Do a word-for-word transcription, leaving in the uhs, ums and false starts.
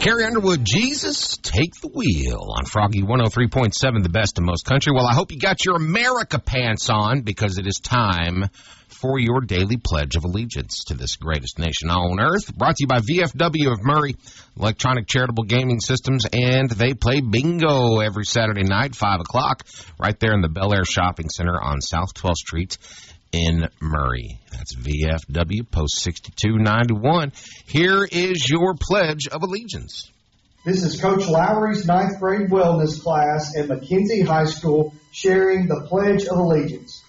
Carrie Underwood, Jesus, Take the Wheel on Froggy one oh three point seven, the best in most country. Well, I hope you got your America pants on because it is time for your daily Pledge of Allegiance to this greatest nation on earth. Brought to you by V F W of Murray, Electronic Charitable Gaming Systems, and they play bingo every Saturday night, five o'clock, right there in the Bel Air Shopping Center on South twelfth Street in Murray. That's V F W, post sixty-two ninety-one. Here is your Pledge of Allegiance. This is Coach Lowry's ninth grade wellness class at McKenzie High School sharing the Pledge of Allegiance.